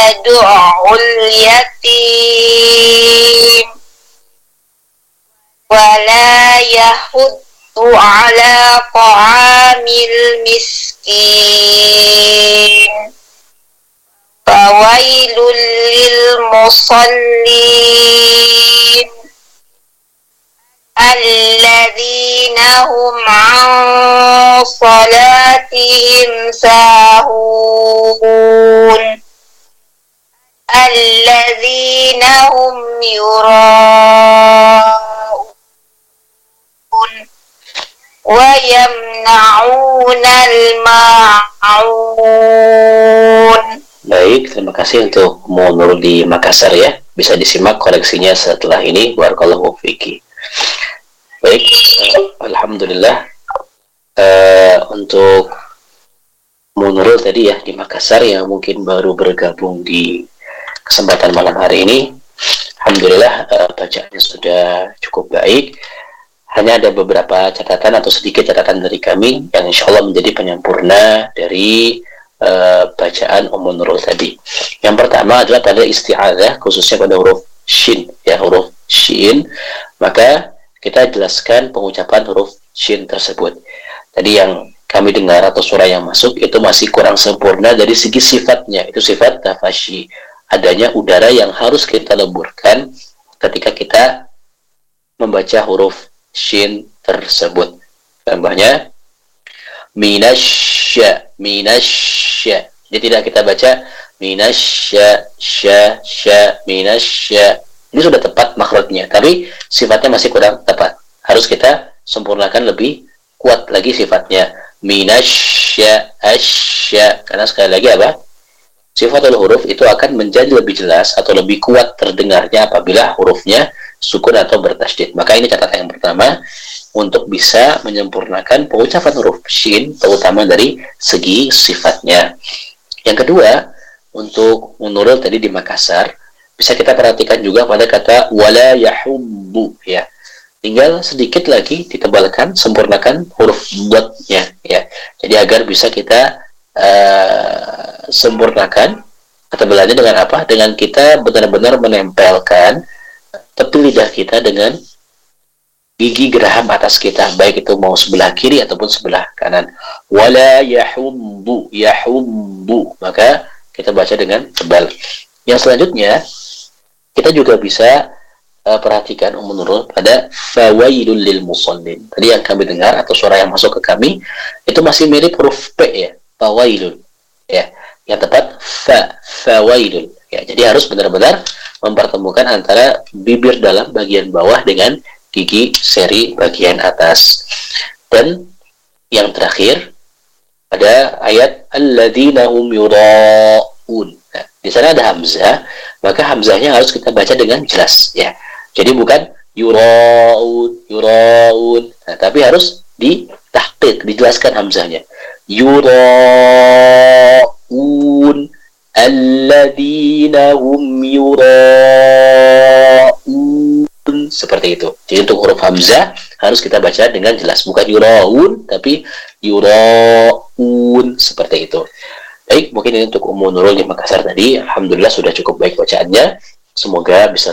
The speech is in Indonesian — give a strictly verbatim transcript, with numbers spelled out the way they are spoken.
yad'ul yatim wa la yahuddu ala ta'amil miskin. Fawailul lil musallin alladzina hum an salatihim sahun alladzina hum yura'un wa yamna'unal ma'un. Baik, terima kasih untuk Ummu Nurul di Makassar ya. Bisa disimak koreksinya setelah ini. Barakallahu fiki. Baik, alhamdulillah. Uh, untuk Ummu Nurul tadi ya di Makassar yang mungkin baru bergabung di kesempatan malam hari ini. Alhamdulillah uh, bacaannya sudah cukup baik. Hanya ada beberapa catatan atau sedikit catatan dari kami yang insya Allah menjadi penyempurna dari Uh, bacaan Ummu Nurul tadi. Yang pertama adalah pada isti'adzah, khususnya pada huruf shin ya, huruf shin, maka kita jelaskan pengucapan huruf shin tersebut. Tadi yang kami dengar atau surah yang masuk itu masih kurang sempurna dari segi sifatnya, itu sifat tafashi, adanya udara yang harus kita leburkan ketika kita membaca huruf shin tersebut. Contohnya minasya, minasya. Jadi tidak kita baca minasya, sya, sya, minasya. Ini sudah tepat makhrajnya, tapi sifatnya masih kurang tepat. Harus kita sempurnakan lebih kuat lagi sifatnya. Minasya, asya. Karena sekali lagi apa? Sifatul huruf itu akan menjadi lebih jelas atau lebih kuat terdengarnya apabila hurufnya sukun atau bertasydid. Maka ini catatan yang pertama untuk bisa menyempurnakan pengucapan huruf shin, terutama dari segi sifatnya. Yang kedua, untuk menurut tadi di Makassar, bisa kita perhatikan juga pada kata wala yahubbu ya. Tinggal sedikit lagi ditebalkan, sempurnakan huruf dotnya ya. Jadi agar bisa kita uh, sempurnakan ketebalannya dengan apa? Dengan kita benar-benar menempelkan tepi lidah kita dengan gigi geraham atas kita, baik itu mau sebelah kiri ataupun sebelah kanan. Wala yahubbu, yahubbu, maka kita baca dengan tebal. Yang selanjutnya kita juga bisa uh, perhatikan Ummu Nurul pada fawailul lil musallin. Tadi yang kami dengar atau suara yang masuk ke kami itu masih mirip huruf P ya, fawailul ya. Yang tepat fa, fawailul ya. Jadi harus benar-benar mempertemukan antara bibir dalam bagian bawah dengan gigi seri bagian atas. Dan yang terakhir ada ayat alladzina hum yura'un. Nah, di sana ada hamzah, maka hamzahnya harus kita baca dengan jelas ya. Jadi bukan yura'un, yura'un. Nah, tapi harus ditahqiq, dijelaskan hamzahnya. Yura'un alladzina hum yura'un. Seperti itu. Jadi untuk huruf hamzah harus kita baca dengan jelas, bukan yuraun tapi yuraun, seperti itu. Baik, mungkin ini untuk Ummu Nurul di Makassar tadi. Alhamdulillah sudah cukup baik bacaannya. Semoga bisa